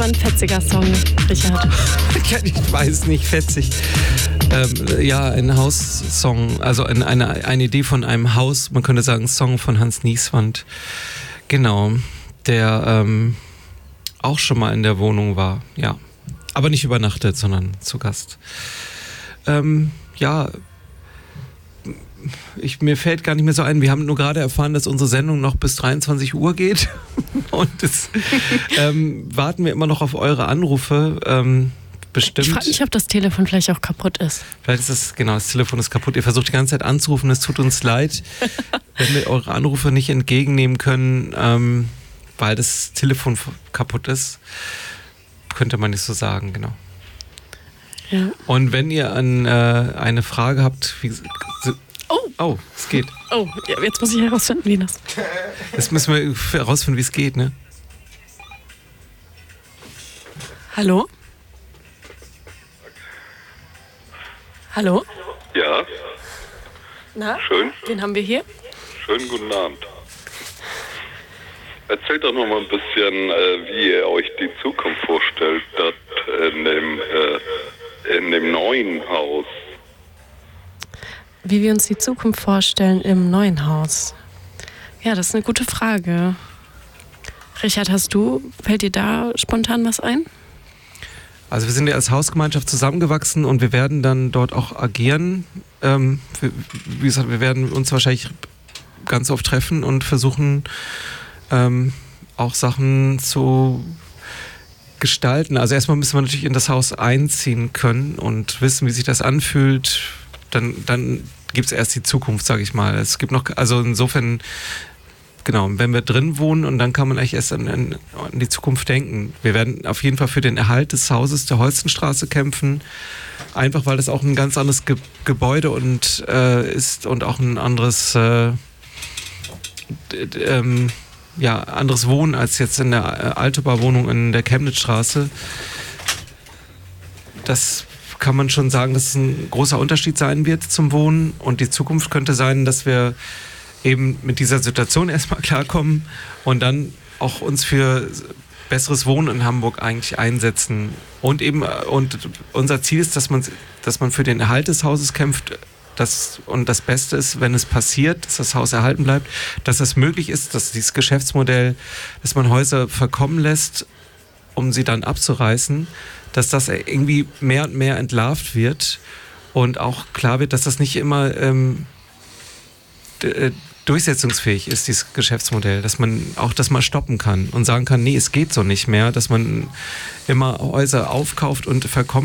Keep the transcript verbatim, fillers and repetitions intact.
ein fetziger Song, Richard? Ich weiß nicht, fetzig. Ähm, ja, ein Haussong, also eine, eine, eine Idee von einem Haus, man könnte sagen, Song von Hans Nieswand. Genau, der ähm, auch schon mal in der Wohnung war, ja. Aber nicht übernachtet, sondern zu Gast. Ähm, ja, ich, mir fällt gar nicht mehr so ein, wir haben nur gerade erfahren, dass unsere Sendung noch bis dreiundzwanzig Uhr geht. Und das ähm, warten wir immer noch auf eure Anrufe. Ähm, bestimmt. Ich frage mich, ob das Telefon vielleicht auch kaputt ist. Vielleicht ist das, genau, das Telefon ist kaputt. Ihr versucht die ganze Zeit anzurufen, es tut uns leid, wenn wir eure Anrufe nicht entgegennehmen können, ähm, weil das Telefon kaputt ist. Könnte man nicht so sagen, genau. Ja. Und wenn ihr an, äh, eine Frage habt, wie, oh, oh, es geht. Oh, ja, jetzt muss ich herausfinden, wie das. Jetzt müssen wir herausfinden, wie es geht, ne? Hallo? Hallo? Ja. Na? Schön. Wen haben wir hier? Schönen guten Abend. Erzählt doch noch mal ein bisschen, äh, wie ihr euch die Zukunft vorstellt, dort in dem, äh, in dem neuen Haus. Wie wir uns die Zukunft vorstellen im neuen Haus. Ja, das ist eine gute Frage. Richard, hast du, fällt dir da spontan was ein? Also wir sind ja als Hausgemeinschaft zusammengewachsen und wir werden dann dort auch agieren. Ähm, wir, wie gesagt, wir werden uns wahrscheinlich ganz oft treffen und versuchen, ähm, auch Sachen zu gestalten. Also erstmal müssen wir natürlich in das Haus einziehen können und wissen, wie sich das anfühlt. Dann, dann gibt es erst die Zukunft, sage ich mal. Es gibt noch, also insofern, genau, wenn wir drin wohnen und dann kann man eigentlich erst an, an, an die Zukunft denken. Wir werden auf jeden Fall für den Erhalt des Hauses der Holstenstraße kämpfen. Einfach, weil das auch ein ganz anderes Ge- Gebäude und, äh, ist und auch ein anderes, äh, d- d- ähm, ja, anderes Wohnen als jetzt in der äh, Altebauwohnung in der Chemnitzstraße. Das kann man schon sagen, dass es ein großer Unterschied sein wird zum Wohnen. Und die Zukunft könnte sein, dass wir eben mit dieser Situation erstmal klarkommen und dann auch uns für besseres Wohnen in Hamburg eigentlich einsetzen. Und eben, und unser Ziel ist, dass man, dass man für den Erhalt des Hauses kämpft. Das, und das Beste ist, wenn es passiert, dass das Haus erhalten bleibt, dass es möglich ist, dass dieses Geschäftsmodell, dass man Häuser verkommen lässt, um sie dann abzureißen, dass das irgendwie mehr und mehr entlarvt wird und auch klar wird, dass das nicht immer ähm, d- durchsetzungsfähig ist, dieses Geschäftsmodell, dass man auch das mal stoppen kann und sagen kann, nee, es geht so nicht mehr, dass man immer Häuser aufkauft und verkommen